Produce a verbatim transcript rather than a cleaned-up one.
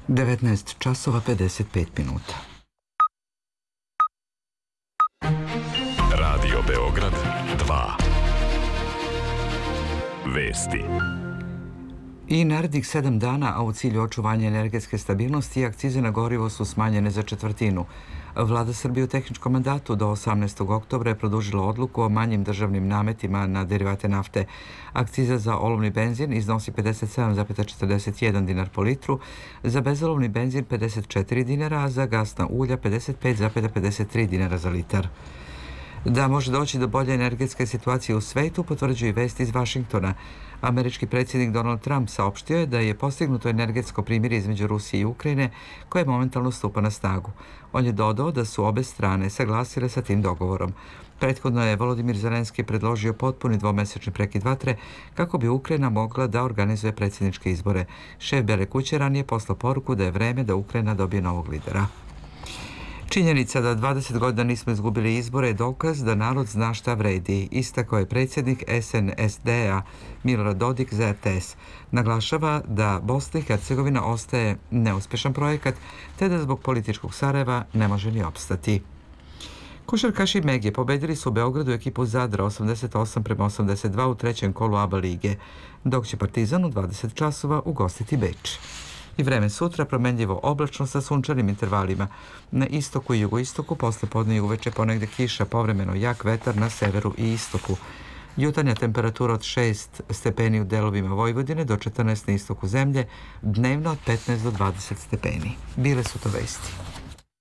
devetnaest časova pedeset pet minuta. Radio Beograd dva. Vesti. I narednih sedam dana, a u cilju očuvanja energetske stabilnosti, akcize na gorivo su smanjene za četvrtinu. Vlada Srbije u tehničkom mandatu do osamnaestog oktobra je produžila odluku o manjim državnim nametima na derivate nafte. Akciza za olovni benzin iznosi pedeset sedam zarez četrdeset jedan dinar po litru, za bezolovni benzin pedeset četiri dinara, a za gasna ulja pedeset pet zarez pedeset tri dinara za litar. Da može doći do bolje energetske situacije u svetu, potvrđuju vesti iz Vašingtona. Američki predsjednik Donald Trump saopštio je da je postignuto energetsko primirje između Rusije i Ukrajine, koje momentalno stupa na snagu. On je dodao da su obe strane saglasile sa tim dogovorom. Prethodno je Volodimir Zelenski predložio potpuni dvomesečni prekid vatre kako bi Ukrajina mogla da organizuje predsjedničke izbore. Šef Bele kuće ranije poslao poruku da je vreme da Ukrajina dobije novog lidera. Činjenica da dvadeset godina nismo izgubili izbore je dokaz da narod zna šta vredi, istakao je predsjednik S N S D-a Milorad Dodik za R T S. Naglašava da Bosna i Hercegovina ostaje neuspješan projekat, te da zbog političkog Sarajeva ne može ni opstati. Košarkaši Megije pobedili su u Beogradu ekipu Zadra osamdeset osam prema osamdeset dva u trećem kolu A B A lige, dok će Partizan u dvadeset časova ugostiti Beč. I vreme sutra promjenljivo oblačno sa sunčanim intervalima. Na istoku i jugoistoku posle podne i uveče ponegde kiša, povremeno jak vetar na severu i istoku. Jutarnja temperatura od šest stepeni u delovima Vojvodine do četrnaest na istoku zemlje, dnevno od petnaest do dvadeset stepeni. Bile su to vesti.